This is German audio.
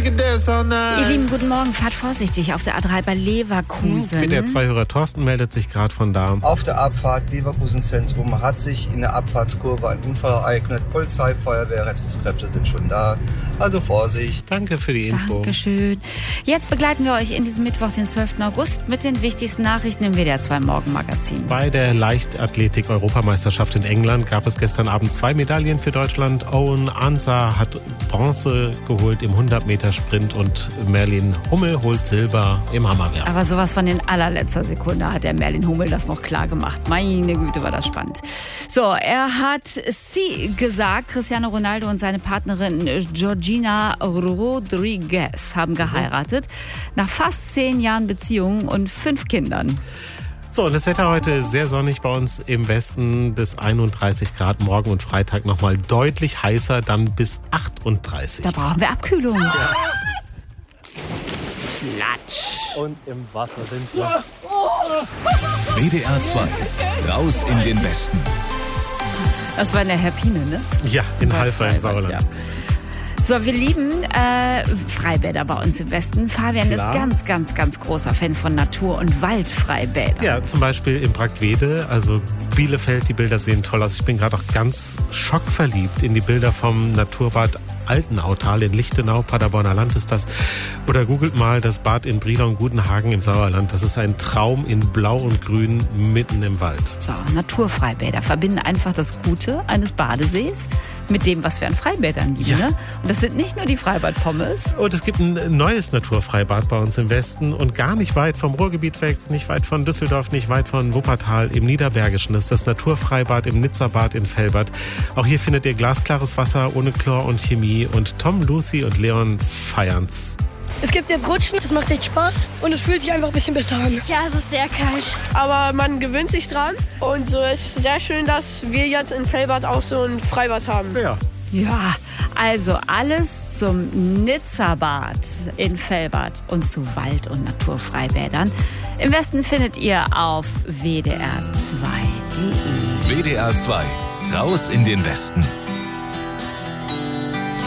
can dance all night. Ihr Lieben, guten Morgen. Fahrt vorsichtig auf der A3 bei Leverkusen. Der 2-Hörer Thorsten meldet sich gerade von da. Auf der Abfahrt Leverkusen-Zentrum hat sich in der Abfahrtskurve ein Unfall ereignet. Polizei, Feuerwehr, Rettungskräfte sind schon da. Also Vorsicht. Danke für die Info. Dankeschön. Jetzt begleiten wir euch in diesem Mittwoch, den 12. August, mit den wichtigsten Nachrichten im WDR 2 Morgenmagazin. Bei der Leichtathletik-Europameisterschaft in England gab es gestern Abend 2 Medaillen für Deutschland. Owen Ansah hat Bronze geholt im 100-Meter-Sprint und Merlin Hummel holt Silber im Hammerwerfen. Aber sowas von in allerletzter Sekunde hat der Merlin Hummel das noch klar gemacht. Meine Güte, war das spannend. So, er hat sie gesagt, Cristiano Ronaldo und seine Partnerin Georgina Rodriguez haben geheiratet. Nach fast 10 Jahren Beziehung und 5 Kindern. So, und das Wetter heute sehr sonnig bei uns im Westen, bis 31 Grad, morgen und Freitag nochmal deutlich heißer, dann bis 38. Da brauchen wir Abkühlung. Ja. Flatsch. Und im Wasser sind wir. WDR 2, raus in den Westen. Das war in der Herpine, ne? Ja, in Halver im Sauerland. Ja. So, wir lieben Freibäder bei uns im Westen. Fabian ist ganz großer Fan von Natur- und Waldfreibädern. Ja, zum Beispiel in Bragwede, also Bielefeld, die Bilder sehen toll aus. Ich bin gerade auch ganz schockverliebt in die Bilder vom Naturbad Altenautal in Lichtenau, Paderborner Land ist das. Oder googelt mal das Bad in Brilon-Gudenhagen im Sauerland. Das ist ein Traum in Blau und Grün mitten im Wald. So, Naturfreibäder verbinden einfach das Gute eines Badesees mit dem, was wir an Freibädern lieben. Ja. Ne? Und das sind nicht nur die Freibad-Pommes. Und es gibt ein neues Naturfreibad bei uns im Westen und gar nicht weit vom Ruhrgebiet weg, nicht weit von Düsseldorf, nicht weit von Wuppertal im Niederbergischen. Das ist das Naturfreibad im Nizza-Bad in Velbert. Auch hier findet ihr glasklares Wasser ohne Chlor und Chemie. Und Tom, Lucy und Leon feiern's. Es gibt jetzt Rutschen, das macht echt Spaß und es fühlt sich einfach ein bisschen besser an. Ja, es ist sehr kalt. Aber man gewöhnt sich dran und so ist sehr schön, dass wir jetzt in Velbert auch so ein Freibad haben. Ja. Ja, also alles zum Nizza-Bad in Velbert und zu Wald- und Naturfreibädern. Im Westen findet ihr auf wdr2.de. WDR 2, raus in den Westen.